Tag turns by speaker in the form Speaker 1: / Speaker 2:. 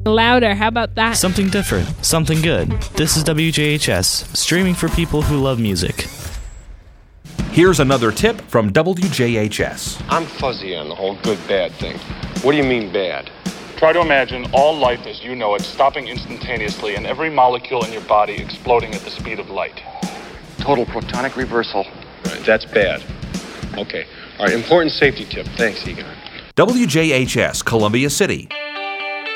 Speaker 1: Louder, how about that?
Speaker 2: Something different, something good. This is WJHS, streaming for people who love music.
Speaker 3: Here's another tip from WJHS.
Speaker 4: I'm fuzzy on the whole good-bad thing. What do you mean bad?
Speaker 5: Try to imagine all life as you know it stopping instantaneously and every molecule in your body exploding at the speed of light.
Speaker 4: Total protonic reversal. Right, that's bad. Okay. All right, important safety tip. Thanks, Egon.
Speaker 3: WJHS, Columbia City.